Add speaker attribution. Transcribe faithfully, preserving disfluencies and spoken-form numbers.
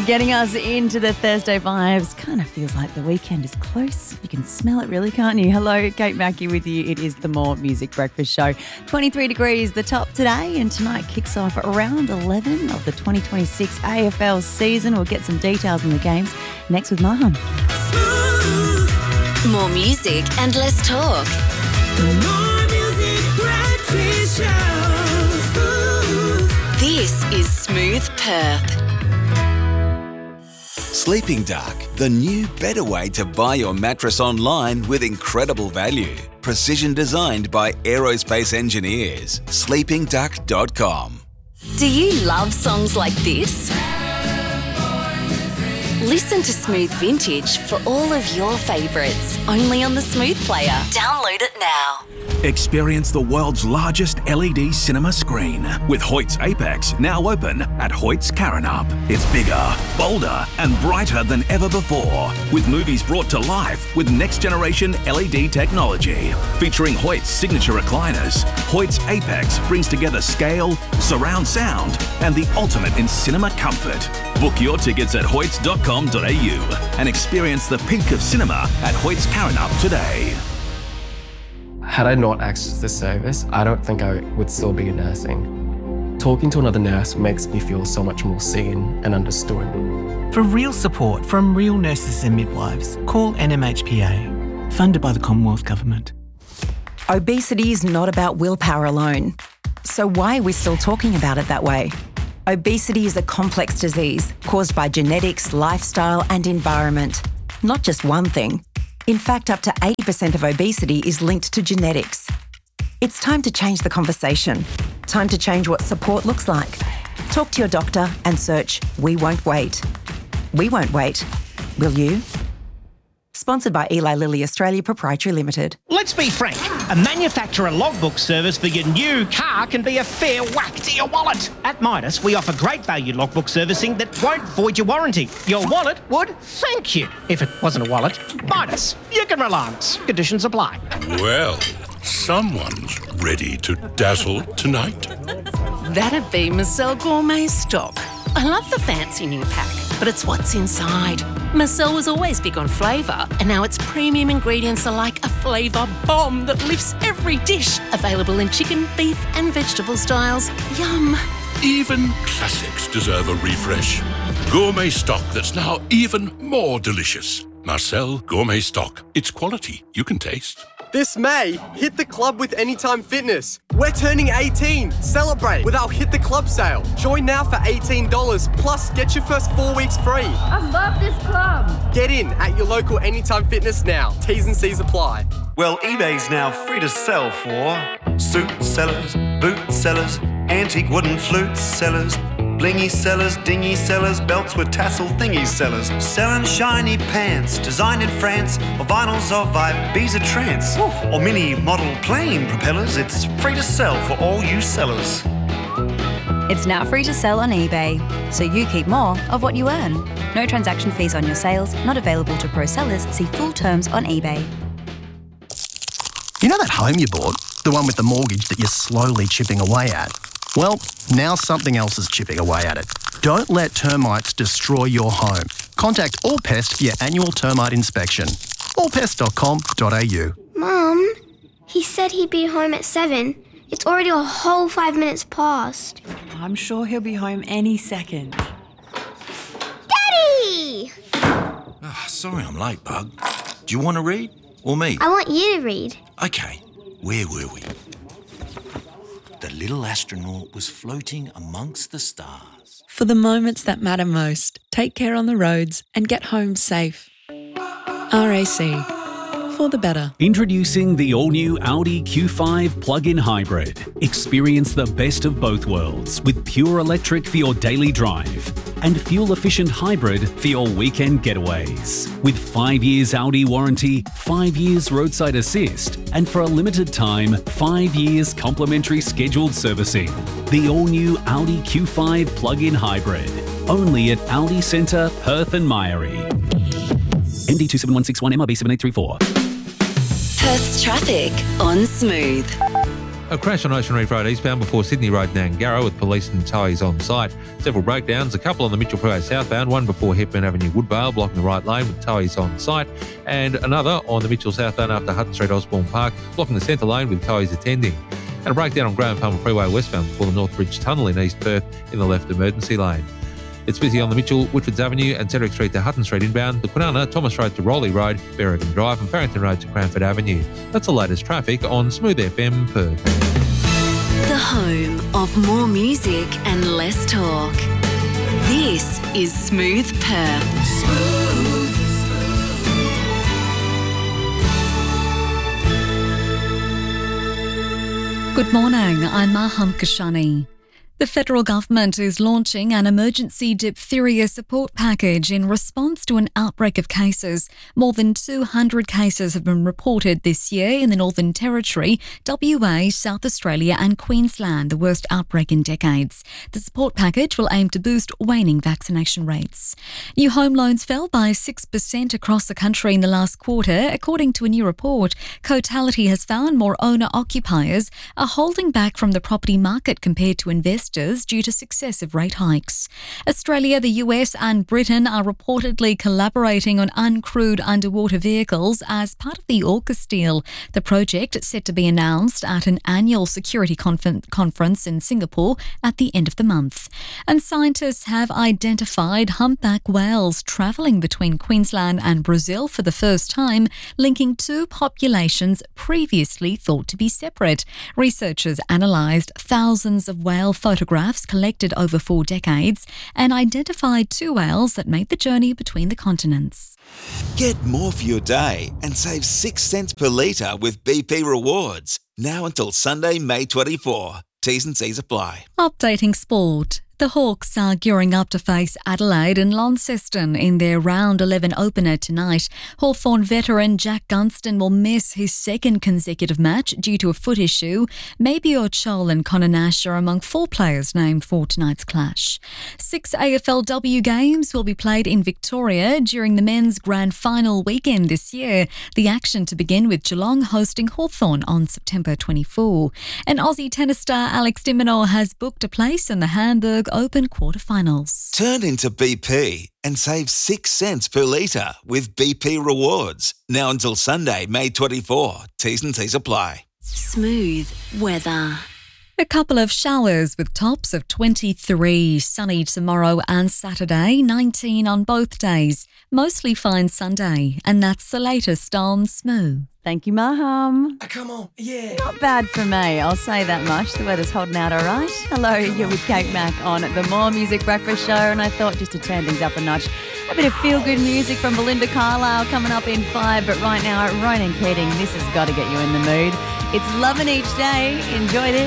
Speaker 1: Getting us into the Thursday vibes. Kind of feels like the weekend is close. You can smell it really, can't you? Hello, Kate Mackey with you. It is the More Music Breakfast Show. twenty-three degrees the top today, and tonight kicks off at around eleven of the twenty twenty-six A F L season. We'll get some details on the games next with Maham.
Speaker 2: More music and less talk.
Speaker 3: More Music Breakfast Show.
Speaker 2: This is Smooth Perth.
Speaker 4: Sleeping Dark, the new, better way to buy your mattress online with incredible value. Precision designed by aerospace engineers. sleeping duck dot com.
Speaker 2: Do you love songs like this? Listen to Smooth Vintage for all of your favourites, only on the Smooth Player. Download it now.
Speaker 5: Experience the world's largest L E D cinema screen with Hoyt's Apex, now open at Hoyt's Karrinyup. It's bigger, bolder and brighter than ever before, with movies brought to life with next-generation L E D technology. Featuring Hoyt's signature recliners, Hoyt's Apex brings together scale, surround sound and the ultimate in cinema comfort. Book your tickets at hoyts dot com dot a u and experience the peak of cinema at Hoyt's Karrinyup today.
Speaker 6: Had I not accessed this service, I don't think I would still be nursing. Talking to another nurse makes me feel so much more seen and understood.
Speaker 7: For real support from real nurses and midwives, call N M H P A, funded by the Commonwealth Government.
Speaker 8: Obesity is not about willpower alone. So why are we still talking about it that way? Obesity is a complex disease caused by genetics, lifestyle and environment. Not just one thing. In fact, up to eighty percent of obesity is linked to genetics. It's time to change the conversation. Time to change what support looks like. Talk to your doctor and search We Won't Wait. We won't wait. Will you? Sponsored by Eli Lilly Australia Proprietary Limited.
Speaker 9: Let's be frank, a manufacturer logbook service for your new car can be a fair whack to your wallet. At Midas, we offer great value logbook servicing that won't void your warranty. Your wallet would thank you. If it wasn't a wallet, Midas, you can rely on us. Conditions apply.
Speaker 10: Well, someone's ready to dazzle tonight.
Speaker 11: That'd be Marcel Gourmet Stock. I love the fancy new pack, but it's what's inside. Marcel was always big on flavour, and now its premium ingredients are like a flavour bomb that lifts every dish. Available in chicken, beef and vegetable styles. Yum.
Speaker 10: Even classics deserve a refresh. Gourmet stock that's now even more delicious. Marcel Gourmet Stock. It's quality you can taste.
Speaker 12: This May, hit the club with Anytime Fitness. We're turning eighteen. Celebrate with our Hit the Club sale. Join now for eighteen dollars, plus get your first four weeks free.
Speaker 13: I love this club.
Speaker 12: Get in at your local Anytime Fitness now. T's and C's apply.
Speaker 14: Well, eBay's now free to sell for suit sellers, boot sellers, antique wooden flute sellers, blingy sellers, dingy sellers, belts with tassel thingy sellers, selling shiny pants designed in France, or vinyls of Ibiza trance, or mini model plane propellers. It's free to sell for all you sellers.
Speaker 15: It's now free to sell on eBay, so you keep more of what you earn. No transaction fees on your sales, not available to pro sellers. See full terms on eBay.
Speaker 16: You know that home you bought? The one with the mortgage that you're slowly chipping away at? Well, now something else is chipping away at it. Don't let termites destroy your home. Contact Allpest for your annual termite inspection. all pest dot com dot a u.
Speaker 17: Mum, he said he'd be home at seven. It's already a whole five minutes past.
Speaker 1: I'm sure he'll be home any second.
Speaker 17: Daddy!
Speaker 18: Oh, sorry I'm late, Bug. Do you want to read? Or me?
Speaker 17: I want you to read.
Speaker 18: Okay, where were we? The little astronaut was floating amongst the stars.
Speaker 19: For the moments that matter most, take care on the roads and get home safe. R A C. For the better.
Speaker 20: Introducing the all-new Audi Q five plug-in hybrid. Experience the best of both worlds with pure electric for your daily drive and fuel-efficient hybrid for your weekend getaways. With five years Audi warranty, five years roadside assist, and for a limited time, five years complimentary scheduled servicing. The all-new Audi Q five plug-in hybrid. Only at Audi Centre, Perth and Myrie. M D two seven one six one, M R B seven eight three four.
Speaker 2: Perth's traffic on Smooth.
Speaker 21: A crash on Ocean Reef Road eastbound before Sydney Road Nangara with police and towies on site. Several breakdowns, a couple on the Mitchell Freeway southbound, one before Hepburn Avenue Woodvale blocking the right lane with towies on site, and another on the Mitchell southbound after Hutton Street Osborne Park blocking the centre lane with towies attending. And a breakdown on Graham Palmer Freeway westbound before the Northbridge Tunnel in East Perth in the left emergency lane. It's busy on the Mitchell, Whitfords Avenue and Cedric Street to Hutton Street inbound, the Kwinana, Thomas Road to Rowley Road, Berrigan Drive and Farrington Road to Cranford Avenue. That's the latest traffic on Smooth F M Perth.
Speaker 2: The home of more music and less talk. This is Smooth Perth. Smooth.
Speaker 22: Good morning, I'm Maham Kashani. The federal government is launching an emergency diphtheria support package in response to an outbreak of cases. More than two hundred cases have been reported this year in the Northern Territory, W A, South Australia and Queensland, the worst outbreak in decades. The support package will aim to boost waning vaccination rates. New home loans fell by six percent across the country in the last quarter, according to a new report. Cotality has found more owner-occupiers are holding back from the property market compared to investors due to successive rate hikes. Australia, the U S and Britain are reportedly collaborating on uncrewed underwater vehicles as part of the AUKUS deal. The project set to be announced at an annual security confer- conference in Singapore at the end of the month. And scientists have identified humpback whales travelling between Queensland and Brazil for the first time, linking two populations previously thought to be separate. Researchers analysed thousands of whale photographs collected over four decades and identified two whales that made the journey between the continents.
Speaker 4: Get more for your day and save six cents per litre with B P Rewards. Now until Sunday, May twenty-fourth. T's and C's apply.
Speaker 22: Updating sport. The Hawks are gearing up to face Adelaide and Launceston in their round eleven opener tonight. Hawthorn veteran Jack Gunston will miss his second consecutive match due to a foot issue. Mabior Chol and Connor Nash are among four players named for tonight's clash. Six A F L W games will be played in Victoria during the men's grand final weekend this year. The action to begin with Geelong hosting Hawthorn on September twenty-fourth. And Aussie tennis star Alex de Minaur has booked a place in the Hamburg Open quarterfinals.
Speaker 4: Turn into B P and save six cents per litre with B P Rewards. Now until Sunday, May twenty-fourth. T's and C's apply.
Speaker 2: Smooth weather.
Speaker 22: A couple of showers with tops of twenty-three, sunny tomorrow and Saturday, nineteen on both days. Mostly fine Sunday, and that's the latest on Smooth.
Speaker 1: Thank you, Maham.
Speaker 3: Oh, come on, yeah.
Speaker 1: Not bad for me, I'll say that much. The weather's holding out all right. Hello, you're with Kate Mack on the More Music Breakfast Show, and I thought just to turn things up a notch, a bit of feel-good music from Belinda Carlisle coming up in five, but right now, Ronan Keating, this has got to get you in the mood. It's Lovin' Each Day. Enjoy this.